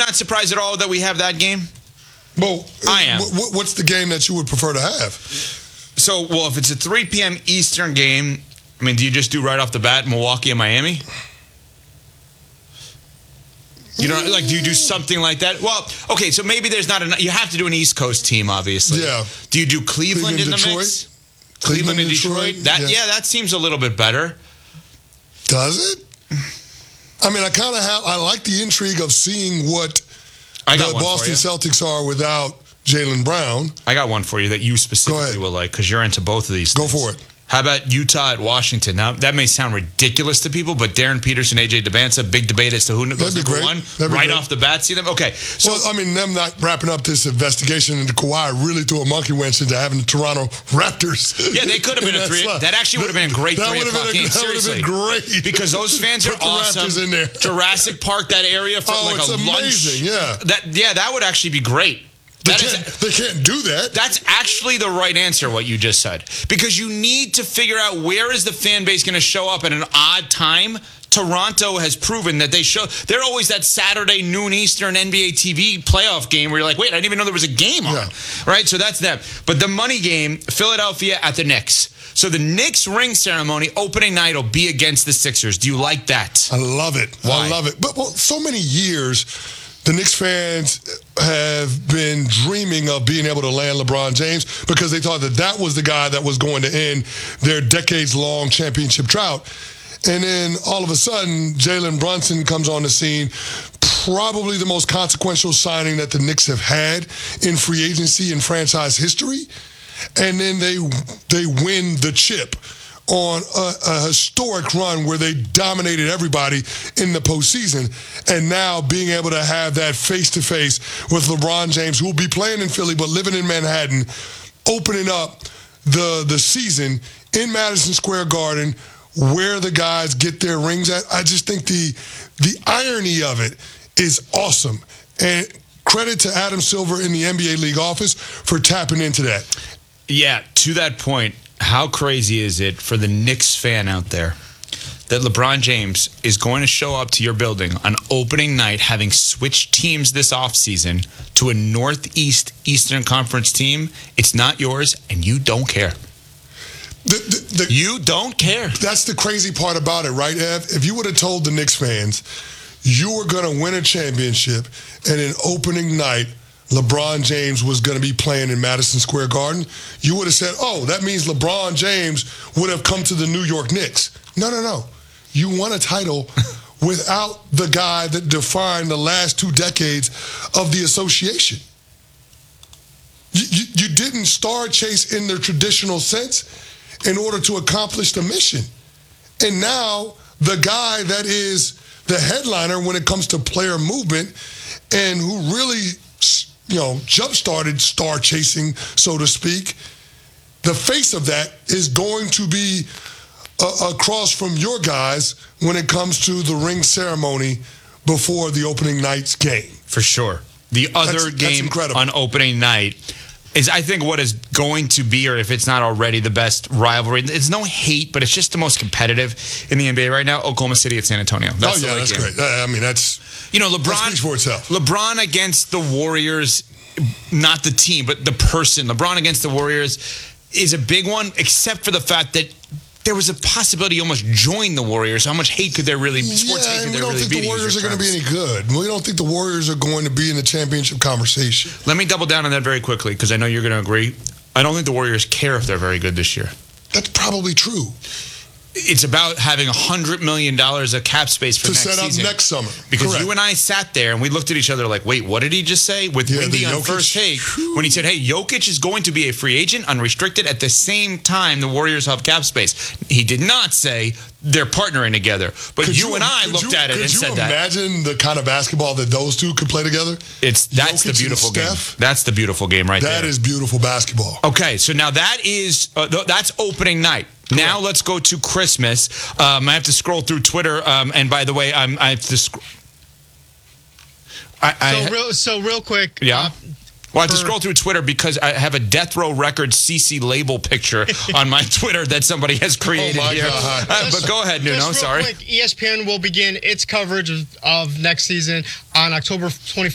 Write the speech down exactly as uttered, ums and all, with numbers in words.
not surprised at all that we have that game? Well, I am. W- what's the game that you would prefer to have? So, well, if it's a three p.m. Eastern game, I mean, do you just do right off the bat Milwaukee and Miami? You know, like, do you do something like that? Well, okay, so maybe there's not enough. You have to do an East Coast team, obviously. Yeah. Do you do Cleveland, Cleveland in the Detroit? mix? Cleveland, Cleveland and Detroit? Detroit? That, yeah. yeah. that seems a little bit better. Does it? I mean, I kind of have. I like the intrigue of seeing what I got the one Boston for you. Celtics are without Jaylen Brown. I got one for you that you specifically will like because you're into both of these Go things. for it. How about Utah at Washington? Now, that may sound ridiculous to people, but Darren Peterson, A J Debanza, big debate as to who goes That'd be number great. one. That'd be right great. off the bat, see them? Okay. So, Well, I mean, them not wrapping up this investigation into Kawhi really threw a monkey wrench into having the Toronto Raptors. yeah, they could have been in a that three. slot. That actually would have been a great That three would've o'clock been a- game. that would've Seriously. been great. Because those fans are Put the awesome. Raptors in there. Jurassic Park, that area for Oh, like it's a amazing, lunch. yeah. That, yeah, that would actually be great. They That can't, is, they can't do that. That's actually the right answer, what you just said. Because you need to figure out where is the fan base going to show up at an odd time. Toronto has proven that they show. They're always that Saturday noon Eastern N B A T V playoff game where you're like, wait, I didn't even know there was a game on. Yeah. Right? So that's them. But the money game, Philadelphia at the Knicks. So the Knicks ring ceremony opening night will be against the Sixers. Do you like that? I love it. Why? I love it. But well, so many years, the Knicks fans have been dreaming of being able to land LeBron James because they thought that that was the guy that was going to end their decades-long championship drought. And then all of a sudden, Jalen Brunson comes on the scene, probably the most consequential signing that the Knicks have had in free agency in franchise history. And then they they win the chip on a, a historic run where they dominated everybody in the postseason. And now being able to have that face-to-face with LeBron James, who will be playing in Philly but living in Manhattan, opening up the, the season in Madison Square Garden where the guys get their rings at. I just think the the irony of it is awesome. And credit to Adam Silver in the N B A league office for tapping into that. Yeah, to that point, how crazy is it for the Knicks fan out there that LeBron James is going to show up to your building on opening night having switched teams this offseason to a Northeast Eastern Conference team? It's not yours, and you don't care. The, the, the, You don't care. That's the crazy part about it, right, Ev? If you would have told the Knicks fans you were going to win a championship and in opening night LeBron James was going to be playing in Madison Square Garden, you would have said, oh, that means LeBron James would have come to the New York Knicks. No, no, no. You won a title without the guy that defined the last two decades of the association. You, you, you didn't star chase in the traditional sense in order to accomplish the mission. And now the guy that is the headliner when it comes to player movement and who really, you know, jump-started star chasing, so to speak, the face of that is going to be uh, across from your guys when it comes to the ring ceremony before the opening night's game. For sure. The other That's- that's game incredible. on opening night is, I think, what is going to be, or if it's not already, the best rivalry. It's no hate, but it's just the most competitive in the N B A right now. Oklahoma City at San Antonio. That's oh, the yeah, late that's game. great. Uh, I mean, that's... You know, That LeBron speaks for itself. LeBron against the Warriors, not the team, but the person. LeBron against the Warriors is a big one, except for the fact that there was a possibility he almost joined the Warriors. How much hate could there really be? Sports yeah, hate could and we there don't really think be? the to use Warriors are your going to be terms? any good. We don't think the Warriors are going to be in the championship conversation. Let me double down on that very quickly because I know you're going to agree. I don't think the Warriors care if they're very good this year. That's probably true. It's about having one hundred million dollars of cap space for To next set up season. next summer. Because Correct. you and I sat there and we looked at each other like, wait, what did he just say? With Yeah, Windy the on Jokic- first take, when he said, hey, Jokic is going to be a free agent, unrestricted, at the same time the Warriors have cap space. He did not say they're partnering together. But Could you, and I could looked you- at it and said Could that. you imagine the kind of basketball that those two could play together? It's That's Jokic the and beautiful game. Steph? That's the beautiful game right That there. is beautiful basketball. Okay, so now that is uh, th- that's opening night. Now let's go to Christmas. Um, I have to scroll through Twitter, um, and by the way, I'm, I have to. Sc- I, I, So real, so real quick. yeah. Uh, Well, I have to for- scroll through Twitter because I have a Death Row Records C C label picture on my Twitter that somebody has created my here. God. Uh, but go ahead, Nuno. Just real Sorry. quick, E S P N will begin its coverage of, of next season on October